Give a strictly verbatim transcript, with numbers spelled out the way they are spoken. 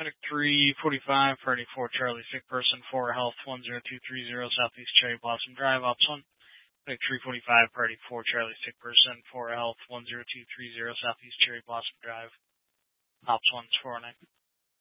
Medic three forty-five, priority four Charlie, sick person, four health, one zero two three zero, Southeast Cherry Blossom Drive, Ops one. Medic three forty-five, priority four Charlie, sick person, four health, one zero two three zero, Southeast Cherry Blossom Drive, Ops one, four oh nine.